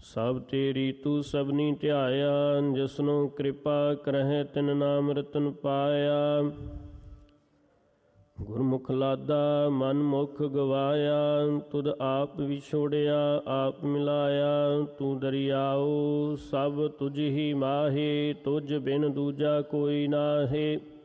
ਸਭ ਤੇਰੀ ਤੂੰ ਸਭਨੀ ਧਿਆਇਆ, ਜਿਸਨੂੰ ਕਿਰਪਾ ਕਰਹਿ ਤਿਨ ਨਾਮ ਰਤਨ ਪਾਇਆ। ਗੁਰਮੁਖ ਲਾਦਾ ਮਨ ਮੁਖ ਗਵਾਇਆ, ਤੁਧ ਆਪ ਵਿਛੋੜਿਆ ਆਪ ਮਿਲਾਇਆ। ਤੂੰ ਦਰਿਆਓ ਸਭ ਤੁਝ ਹੀ ਮਾਹੇ, ਤੁਝ ਬਿਨ ਦੂਜਾ ਕੋਈ ਨਾਹੇ।